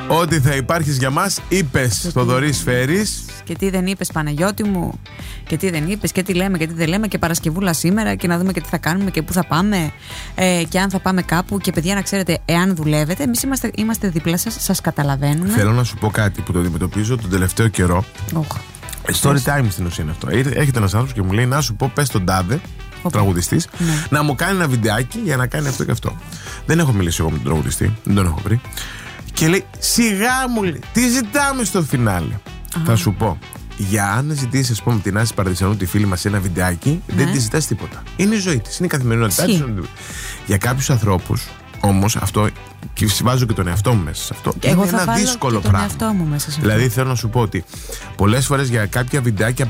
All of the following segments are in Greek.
Ότι θα υπάρχεις για μας, είπες Θοδωρή Σφαίρης. Και τι δεν είπες, Παναγιώτη μου. Και τι δεν είπες, και τι λέμε και τι δεν λέμε. Και Παρασκευούλα σήμερα, και να δούμε και τι θα κάνουμε και πού θα πάμε. Και αν θα πάμε κάπου. Και παιδιά, να ξέρετε, εάν δουλεύετε, εμείς είμαστε δίπλα σας, σας καταλαβαίνουμε. Θέλω να σου πω κάτι που το αντιμετωπίζω τον τελευταίο καιρό. Story time στην ουσία είναι αυτό. Έρχεται ένας άνθρωπος και μου λέει: να σου πω, πες τον τάδε, τραγουδιστής, να μου κάνει ένα βιντεάκι για να κάνει αυτό και αυτό. Δεν έχω μιλήσει εγώ με τον τραγουδιστή, δεν τον έχω βρει. Και λέει: σιγά μου, λέει, τι ζητάμε στο φινάλε. Θα σου πω. Για αν ζητήσει, ας πούμε, την Άση Παραδεισανού, τη φίλη μας, ένα βιντεάκι, δεν τη ζητάς τίποτα. Είναι η ζωή της, είναι η καθημερινότητά της. Για κάποιους ανθρώπους, όμως, αυτό. Και βάζω και τον εαυτό μου μέσα σε αυτό. Και εγώ είναι ένα δύσκολο πράγμα. Εαυτό μου μέσα σε αυτό. Δηλαδή, θέλω να σου πω ότι πολλές φορές για κάποια βιντεάκια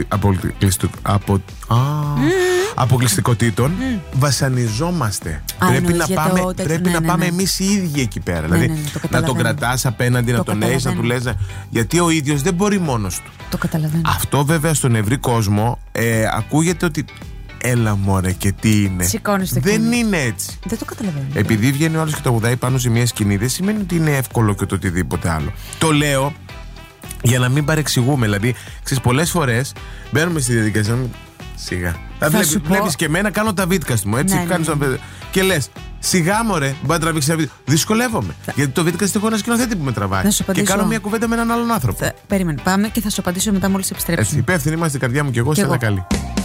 αποκλειστικότητων βασανιζόμαστε. Πρέπει να πάμε εμείς οι ίδιοι εκεί πέρα. Δηλαδή, να τον κρατάς απέναντι, να τον έχεις, να του λες. Γιατί ο ίδιος δεν μπορεί μόνος του. Το καταλαβαίνω. Αυτό βέβαια στον ευρύ κόσμο ακούγεται ότι. Έλα μωρέ, και τι είναι. Δεν είναι έτσι. Δεν το καταλαβαίνω. Επειδή βγαίνει ο άλλος και τραγουδάει πάνω σε μια σκηνή, δεν σημαίνει ότι είναι εύκολο και το οτιδήποτε άλλο. Το λέω για να μην παρεξηγούμε. Δηλαδή, ξέρεις, πολλές φορές μπαίνουμε στη διαδικασία. Σιγά. Βλέπεις και εμένα, κάνω τα βίντεο μου. Έτσι, και λες, σιγά μωρέ, μπορεί να τραβήξει ένα βίντεο. Δυσκολεύομαι. Γιατί το βίντεο έχω ένα σκηνοθέτη που με τραβάει. Και κάνω μια κουβέντα με έναν άλλον άνθρωπο. Περίμενε, πάμε και θα σου απαντήσω μετά μόλις επιστρέψουμε. Έτσι, υπεύθυνοι είμαστε, η καρδιά μου και εγώ, σε ένα καλή.